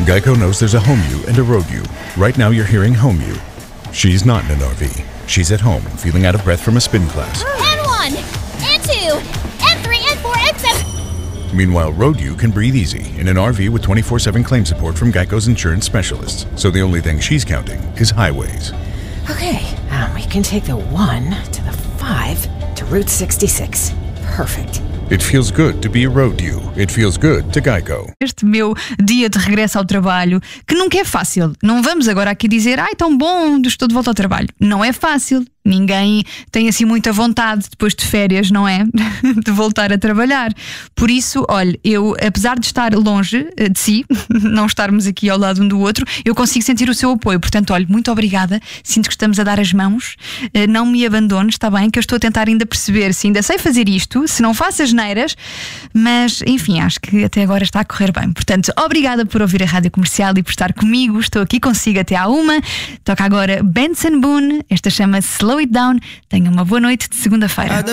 Geico knows there's a home you and a road you. Right now you're hearing home you. She's not in an RV. She's at home, feeling out of breath from a spin class. And 1, and 2, and 3, and 4, and 7. Meanwhile, road you can breathe easy in an RV with 24/7 claim support from Geico's insurance specialists. So the only thing she's counting is highways. Okay, we can take the 1 to the 5 to Route 66. Perfect. It feels good to be a road you. It feels good to Geico. Este meu dia de regresso ao trabalho, que nunca é fácil. Não vamos agora aqui dizer, ai, tão bom, estou de volta ao trabalho. Não é fácil. Ninguém tem assim muita vontade depois de férias, não é? De voltar a trabalhar. Por isso, olha, eu, apesar de estar longe de si, não estarmos aqui ao lado um do outro, eu consigo sentir o seu apoio. Portanto, olha, muito obrigada. Sinto que estamos a dar as mãos. Não me abandones, está bem? Que eu estou a tentar ainda perceber se ainda sei fazer isto, se não faço asneiras, mas enfim, acho que até agora está a correr bem. Portanto, obrigada por ouvir a Rádio Comercial e por estar comigo. Estou aqui consigo até à 1. Toca agora Benson Boone. Esta chama-se Slow It Down. Tenha uma boa noite de segunda-feira.